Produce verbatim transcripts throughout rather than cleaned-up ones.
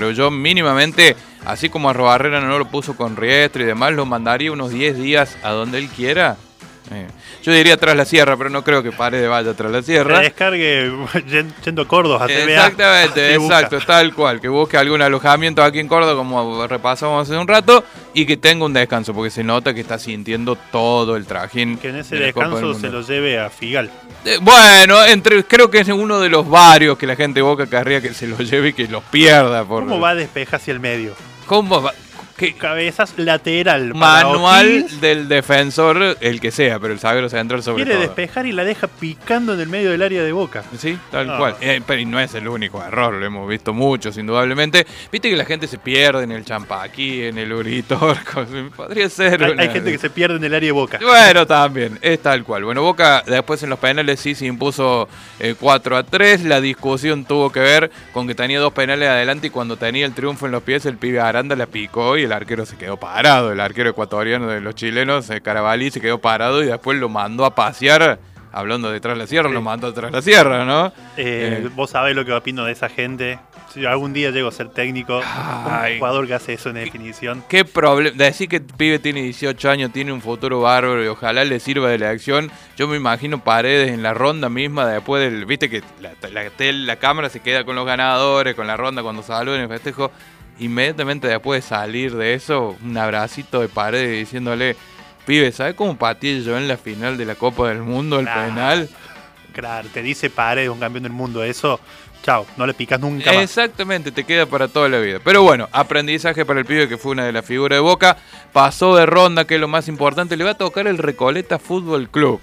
Pero yo mínimamente, así como Arrobarrena no lo puso con Riestra y demás, lo mandaría unos diez días a donde él quiera. Eh, yo diría tras la sierra, pero no creo que Paredes vaya tras la sierra. Que descargue yendo a Córdoba, a T V A. Exactamente, exacto, tal cual. Que busque algún alojamiento aquí en Córdoba, como repasamos hace un rato, y que tenga un descanso, porque se nota que está sintiendo todo el trajín. Que en ese de descanso se lo lleve a Figal. Eh, bueno, entre creo que es uno de los varios que la gente de Boca querría que se los lleve y que los pierda. Por... ¿Cómo va a despejar hacia el medio? ¿Cómo va? ¿Qué? Cabezas lateral. Manual del defensor, el que sea, pero el zaguero central sobre Quiere todo. Quiere despejar y la deja picando en el medio del área de Boca. Sí, tal no. cual. Eh, pero no es el único error, lo hemos visto muchos, indudablemente. Viste que la gente se pierde en el Champaquí, en el Uritorco. Podría ser. Hay, una... hay gente que se pierde en el área de Boca. Bueno, también, es tal cual. Bueno, Boca después en los penales sí se impuso eh, cuatro a tres. La discusión tuvo que ver con que tenía dos penales adelante y cuando tenía el triunfo en los pies, el pibe Aranda la picó y el arquero se quedó parado. Parado, el arquero ecuatoriano de los chilenos, Carabalí, se quedó parado y después lo mandó a pasear, hablando de tras la sierra, sí. Lo mandó a tras la sierra, ¿no? Eh, eh. Vos sabés lo que opino de esa gente. Si algún día llego a ser técnico, Ay, un jugador que hace eso en definición. Qué problema, decir que el pibe tiene dieciocho años, tiene un futuro bárbaro y ojalá le sirva de lección. Yo me imagino Paredes en la ronda misma, después del, viste que la, la, la, la cámara se queda con los ganadores, con la ronda cuando saluden el festejo. Inmediatamente después de salir de eso, un abracito de Paredes diciéndole, pibe, ¿sabes cómo pateé yo en la final de la Copa del Mundo el claro, penal? Claro, te dice Paredes, un campeón del mundo, eso, chao, no le picas nunca más. Exactamente, te queda para toda la vida. Pero bueno, aprendizaje para el pibe que fue una de las figuras de Boca, pasó de ronda, que es lo más importante, le va a tocar el Recoleta Fútbol Club.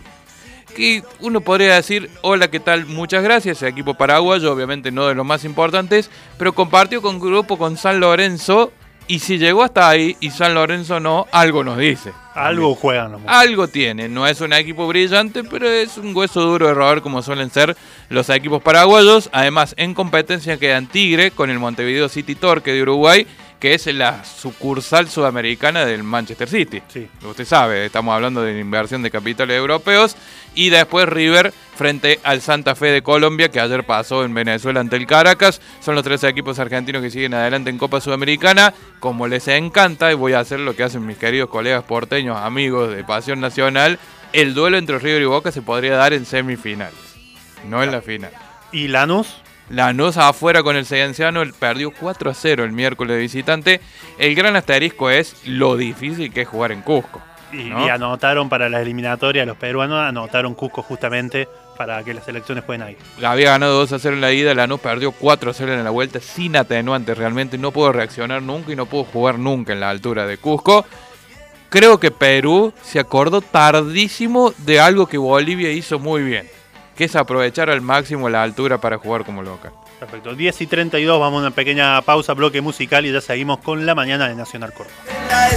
Y uno podría decir, hola, ¿qué tal? Muchas gracias, el equipo paraguayo, obviamente no de los más importantes, pero compartió con grupo con San Lorenzo, y si llegó hasta ahí y San Lorenzo no, algo nos dice. Algo juegan. Nomás. Algo tiene, no es un equipo brillante, pero es un hueso duro de robar como suelen ser los equipos paraguayos. Además, en competencia quedan Tigre con el Montevideo City Torque de Uruguay, que es la sucursal sudamericana del Manchester City. Sí. Usted sabe, estamos hablando de inversión de capitales europeos. Y después River frente al Santa Fe de Colombia, que ayer pasó en Venezuela ante el Caracas. Son los tres equipos argentinos que siguen adelante en Copa Sudamericana. Como les encanta, y voy a hacer lo que hacen mis queridos colegas porteños, amigos de Pasión Nacional, el duelo entre River y Boca se podría dar en semifinales, no en la final. ¿Y Lanús? Lanús afuera con el Cienciano, perdió cuatro a cero el miércoles de visitante. El gran asterisco es lo difícil que es jugar en Cusco, ¿no? Y, y anotaron para las eliminatorias, los peruanos anotaron Cusco justamente para que las selecciones puedan ir. Había ganado dos a cero en la ida, Lanús perdió cuatro a cero en la vuelta, sin atenuantes, realmente no pudo reaccionar nunca y no pudo jugar nunca en la altura de Cusco. Creo que Perú se acordó tardísimo de algo que Bolivia hizo muy bien, que es aprovechar al máximo la altura para jugar como local. Perfecto, diez y treinta y dos, vamos a una pequeña pausa, bloque musical y ya seguimos con la mañana de Nacional Córdoba.